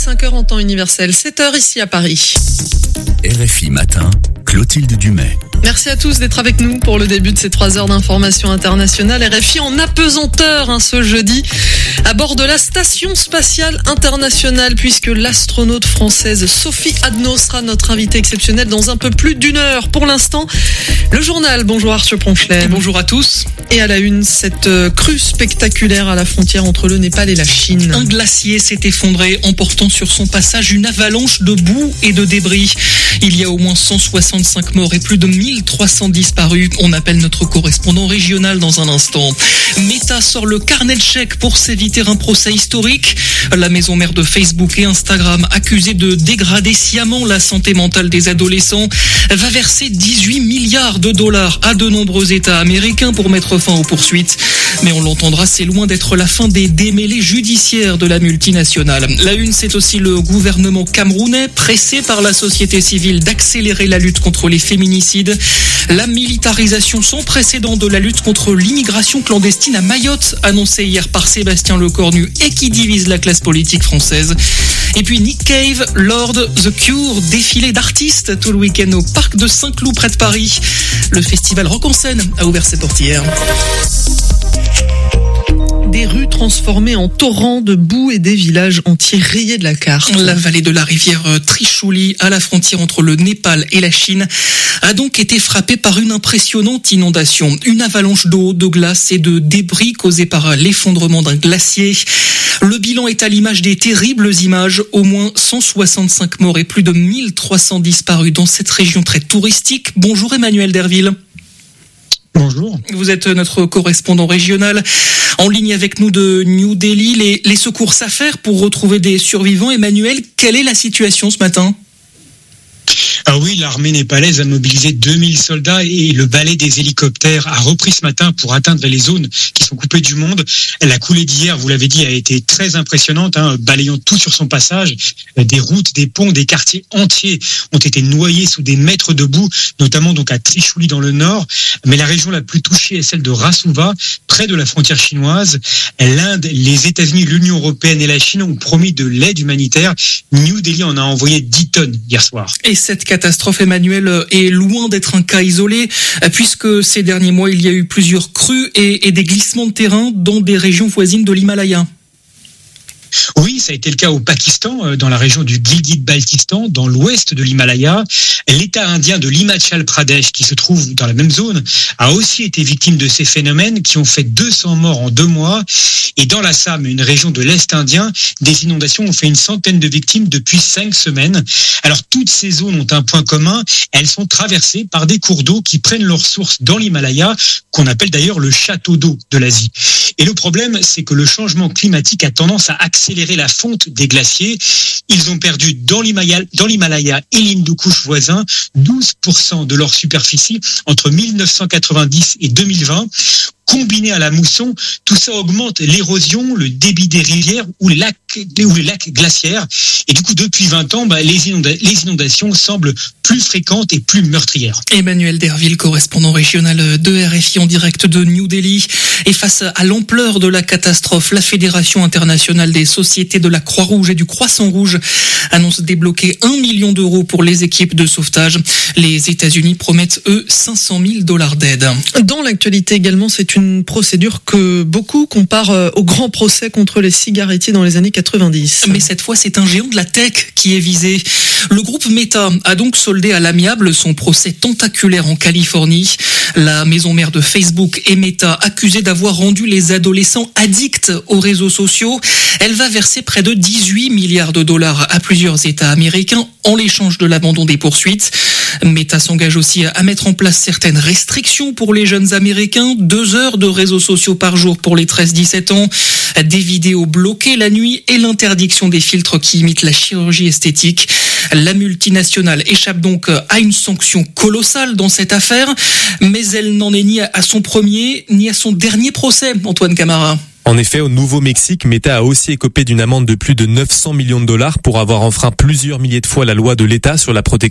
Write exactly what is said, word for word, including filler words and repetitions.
cinq heures en temps universel, sept heures ici à Paris. R F I Matin, Clotilde Dumais. Merci à tous d'être avec nous pour le début de ces trois heures d'information internationale. R F I en apesanteur hein, ce jeudi à bord de la Station Spatiale Internationale, puisque l'astronaute française Sophie Adno sera notre invitée exceptionnelle dans un peu plus d'une heure. Pour l'instant, le journal. Bonjour Arthur Ponchelet. Bonjour à tous. Et à la une, cette crue spectaculaire à la frontière entre le Népal et la Chine. Un glacier s'est effondré, emportant sur son passage une avalanche de boue et de débris. Il y a au moins cent soixante-cinq morts et plus de mille trois cents disparus. On appelle notre correspondant régional dans un instant. Meta sort le carnet de chèques pour s'éviter un procès historique. La maison mère de Facebook et Instagram, accusée de dégrader sciemment la santé mentale des adolescents, va verser dix-huit milliards de dollars à de nombreux États américains pour mettre fin aux poursuites. Mais on l'entendra, c'est loin d'être la fin des démêlés judiciaires de la multinationale. La une, c'est aussi le gouvernement camerounais, pressé par la société civile d'accélérer la lutte contre les féminicides. La militarisation sans précédent de la lutte contre l'immigration clandestine à Mayotte, annoncée hier par Sébastien Lecornu et qui divise la classe politique française. Et puis Nick Cave, Lord, The Cure, défilé d'artistes tout le week-end au parc de Saint-Cloud près de Paris. Le festival Rock en Seine a ouvert ses portes hier. Des rues transformées en torrents de boue et des villages entiers rayés de la carte. La vallée de la rivière Trishuli, à la frontière entre le Népal et la Chine, a donc été frappée par une impressionnante inondation. Une avalanche d'eau, de glace et de débris causés par l'effondrement d'un glacier. Le bilan est à l'image des terribles images. Au moins cent soixante-cinq morts et plus de mille trois cents disparus dans cette région très touristique. Bonjour Emmanuel Derville. Bonjour. Vous êtes notre correspondant régional. En ligne avec nous de New Delhi, les, les secours s'affairent pour retrouver des survivants. Emmanuel, quelle est la situation ce matin ? Ah oui, l'armée népalaise a mobilisé deux mille soldats et le balai des hélicoptères a repris ce matin pour atteindre les zones qui sont coupées du monde. La coulée d'hier, vous l'avez dit, a été très impressionnante, hein, balayant tout sur son passage. Des routes, des ponts, des quartiers entiers ont été noyés sous des mètres de boue, notamment donc à Trishuli dans le nord. Mais la région la plus touchée est celle de Rasuva, près de la frontière chinoise. L'Inde, les États-Unis, l'Union européenne et la Chine ont promis de l'aide humanitaire. New Delhi en a envoyé dix tonnes hier soir. Et cette catastrophe, Emmanuel, est loin d'être un cas isolé, puisque ces derniers mois, il y a eu plusieurs crues et, et des glissements de terrain dans des régions voisines de l'Himalaya. Oui, ça a été le cas au Pakistan, dans la région du Gilgit-Baltistan, dans l'ouest de l'Himalaya. L'État indien de l'Himachal Pradesh, qui se trouve dans la même zone, a aussi été victime de ces phénomènes qui ont fait deux cents morts en deux mois. Et dans l'Assam, une région de l'Est indien, des inondations ont fait une centaine de victimes depuis cinq semaines. Alors, toutes ces zones ont un point commun. Elles sont traversées par des cours d'eau qui prennent leur source dans l'Himalaya, qu'on appelle d'ailleurs le château d'eau de l'Asie. Et le problème, c'est que le changement climatique a tendance à accélérer la fonte des glaciers. Ils ont perdu dans l'Himalaya, dans l'Himalaya et l'Hindu-Kush voisin douze pour cent de leur superficie entre mille neuf cent quatre-vingt-dix et deux mille vingt. Combiné à la mousson, tout ça augmente l'érosion, le débit des rivières ou les lacs, ou les lacs glaciaires. Et du coup, depuis vingt ans, bah, les, inonda- les inondations semblent plus fréquentes et plus meurtrières. Emmanuel Derville, correspondant régional de R F I en direct de New Delhi. Et face à l'ampleur de la catastrophe, la Fédération internationale des sociétés de la Croix-Rouge et du Croissant-Rouge annonce débloquer un million d'euros pour les équipes de sauvetage. Les États-Unis promettent, eux, cinq cent mille dollars d'aide. Dans l'actualité également, c'est une procédure que beaucoup comparent au grand procès contre les cigarettiers dans les années quatre-vingt-dix. Mais cette fois, c'est un géant de la tech qui est visé. Le groupe Meta a donc soldé à l'amiable son procès tentaculaire en Californie. La maison mère de Facebook et Meta, accusée d'avoir rendu les adolescents addicts aux réseaux sociaux, elle va verser près de dix-huit milliards de dollars à plusieurs États américains en l'échange de l'abandon des poursuites. Meta s'engage aussi à mettre en place certaines restrictions pour les jeunes américains, deux heures de réseaux sociaux par jour pour les treize dix-sept ans, des vidéos bloquées la nuit et l'interdiction des filtres qui imitent la chirurgie esthétique. La multinationale échappe donc à une sanction colossale dans cette affaire, mais elle n'en est ni à son premier ni à son dernier procès, Antoine Camara. En effet, au Nouveau-Mexique, Meta a aussi écopé d'une amende de plus de neuf cents millions de dollars pour avoir enfreint plusieurs milliers de fois la loi de l'État sur la protection